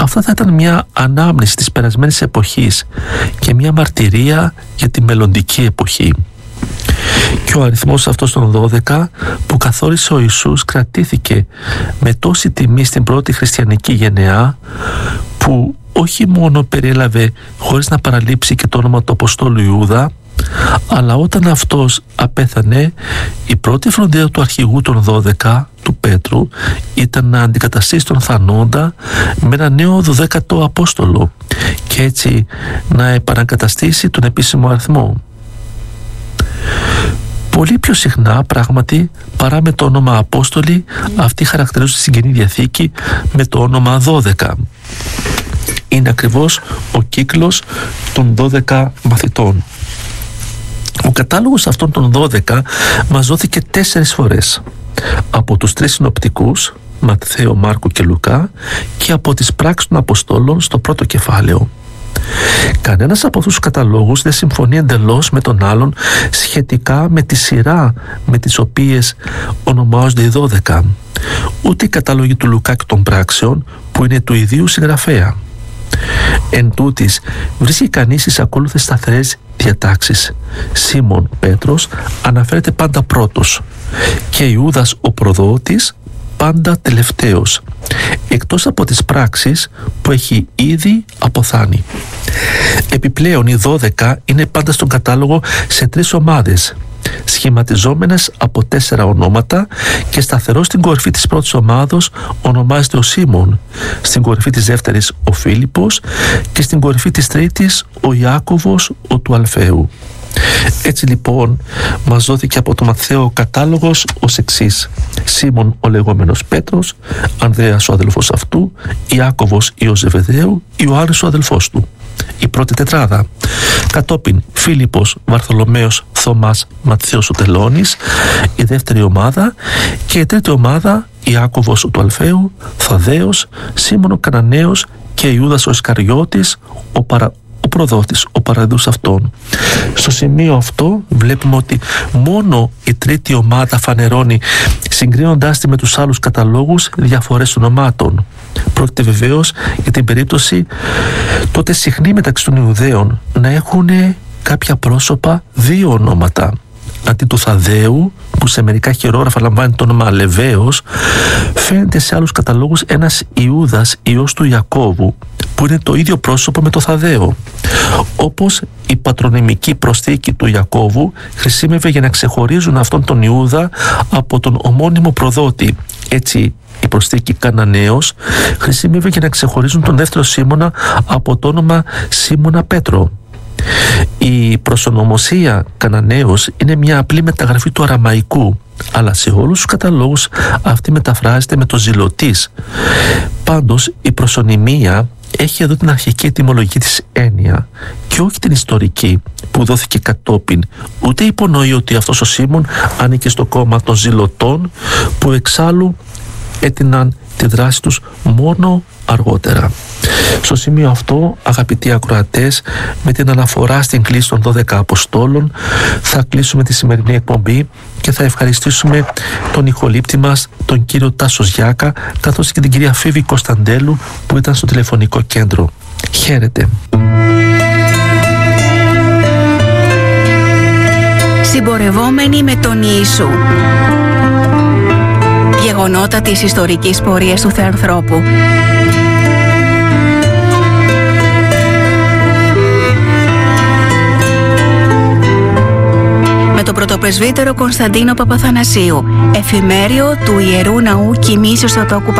Αυτό θα ήταν μια ανάμνηση της περασμένης εποχής και μια μαρτυρία για τη μελλοντική εποχή. Και ο αριθμός αυτός των 12 που καθόρισε ο Ιησούς κρατήθηκε με τόση τιμή στην πρώτη χριστιανική γενεά, που όχι μόνο περιέλαβε χωρίς να παραλείψει και το όνομα του Αποστόλου Ιούδα, αλλά όταν αυτός απέθανε, η πρώτη φροντίδα του αρχηγού των 12, του Πέτρου, ήταν να αντικαταστήσει τον θανόντα με ένα νέο 12ο Απόστολο και έτσι να επανακαταστήσει τον επίσημο αριθμό. Πολύ πιο συχνά πράγματι παρά με το όνομα Απόστολοι, αυτοί χαρακτηρίζουν στην Καινή Διαθήκη με το όνομα 12. Είναι ακριβώς ο κύκλος των 12 μαθητών. Ο κατάλογος αυτών των 12 μας δόθηκε 4 φορές από τους 3 συνοπτικούς, Ματθαίο, Μάρκο και Λουκά, και από τις πράξεις των Αποστόλων στο πρώτο κεφάλαιο. Κανένας από αυτούς τους καταλόγους δεν συμφωνεί εντελώς με τον άλλον σχετικά με τη σειρά με τις οποίες ονομάζονται οι 12. Ούτε οι κατάλογοι του Λουκά και των πράξεων, που είναι του ιδίου συγγραφέα. Εν τούτης, βρίσκει κανείς τις ακόλουθες σταθερές διατάξεις. Σίμων Πέτρος αναφέρεται πάντα πρώτος και Ιούδας ο προδότης πάντα τελευταίος, εκτός από τις πράξεις που έχει ήδη αποθάνει. Επιπλέον οι 12 είναι πάντα στον κατάλογο σε 3 ομάδες, σχηματιζόμενες από 4 ονόματα, και σταθερός στην κορυφή της πρώτης ομάδος ονομάζεται ο Σίμων, στην κορυφή της δεύτερης ο Φίλιππος και στην κορυφή της τρίτης ο Ιάκωβος ο του Αλφαίου. Έτσι λοιπόν μας δόθηκε από το Ματθαίο ο κατάλογος ως εξής: Σίμων ο λεγόμενος Πέτρος, Ανδρέας ο αδελφός αυτού, Ιάκωβος ο Ζεβεδαίου, Ιωάννης ο αδελφός του. Η πρώτη τετράδα. Κατόπιν Φίλιππος, Βαρθολομαίος, Θωμάς, Ματθαίος ο Τελώνης, η δεύτερη ομάδα, και η τρίτη ομάδα Ιάκωβος ο του Αλφαίου, Θαδδαίος, Σίμων ο Καναναίος και Ιούδας ο Ισκαριώτης, ο προδότης, ο παραδούς αυτών. Στο σημείο αυτό βλέπουμε ότι μόνο η τρίτη ομάδα φανερώνει, συγκρίνοντάς τη με τους άλλους καταλόγους, διαφορές ονομάτων. Πρόκειται βεβαίως για την περίπτωση τότε συχνή μεταξύ των Ιουδαίων να έχουν κάποια πρόσωπα 2 ονόματα. Αντί του Θαδδαίου, που σε μερικά χειρόγραφα λαμβάνει το όνομα Λεβαίος, φαίνεται σε άλλους καταλόγους ένας Ιούδας, ιός του Ιακώβου, που είναι το ίδιο πρόσωπο με το Θαδδαίο. Όπως η πατρονυμική προσθήκη του Ιακώβου χρησιμεύε για να ξεχωρίζουν αυτόν τον Ιούδα από τον ομώνυμο προδότη. Έτσι η προσθήκη Καναναίος χρησιμεύε για να ξεχωρίζουν τον δεύτερο Σίμωνα από το όνομα Σίμωνα Πέτρο. Η προσωνομοσία Καναναίος είναι μια απλή μεταγραφή του αραμαϊκού, αλλά σε όλους τους καταλόγους αυτή μεταφράζεται με το ζηλωτής. Πάντως η προσωνυμία έχει εδώ την αρχική ετυμολογική της έννοια και όχι την ιστορική που δόθηκε κατόπιν, ούτε υπονοεί ότι αυτός ο Σίμων ανήκε στο κόμμα των ζηλωτών, που εξάλλου έτειναν τη δράση τους μόνο αργότερα. Στο σημείο αυτό, αγαπητοί ακροατές, με την αναφορά στην κλίση των 12 Αποστόλων, θα κλείσουμε τη σημερινή εκπομπή και θα ευχαριστήσουμε τον ηχολήπτη μας, τον κύριο Τάσο Γιάκα, καθώς και την κυρία Φίβη Κωνσταντέλου που ήταν στο τηλεφωνικό κέντρο. Χαίρετε. Συμπορευόμενοι με τον Ιησού. Γεγονότα της ιστορικής πορείας του Θεανθρώπου. Με τον πρωτοπρεσβύτερο Κωνσταντίνο Παπαθανασίου, εφημέριο του Ιερού Ναού Κοιμήσεως Θεοτόκου